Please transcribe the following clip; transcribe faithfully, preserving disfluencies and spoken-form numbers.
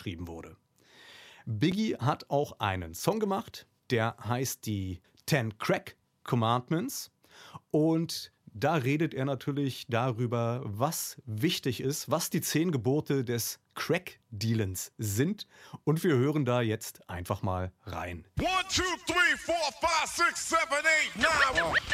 geschrieben wurde. Biggie hat auch einen Song gemacht, der heißt die Ten Crack Commandments. Und da redet er natürlich darüber, was wichtig ist, was die zehn Gebote des Crack-Dealens sind. Und wir hören da jetzt einfach mal rein. One, two, three, four, five, six, seven, eight, nine.